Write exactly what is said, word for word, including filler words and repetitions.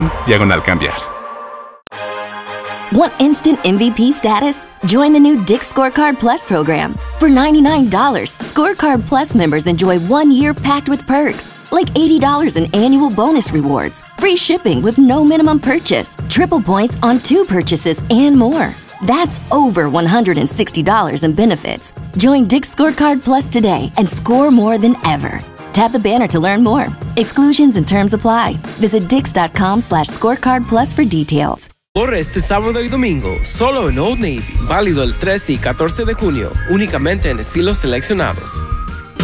Diagonal cambiar. Want instant M V P status? Join the new Dick's Scorecard Plus program. For ninety-nine dollars, Scorecard Plus members enjoy one year packed with perks, like eighty dollars in annual bonus rewards, free shipping with no minimum purchase, triple points on two purchases, and more. That's over one hundred sixty dollars in benefits. Join Dick's Scorecard Plus today and score more than ever. Tap the banner to learn more. Exclusions and terms apply. Visit dix.com slash scorecard plus for details. Corre este sábado y domingo, solo en Old Navy. Válido el trece y catorce de junio, únicamente en estilos seleccionados.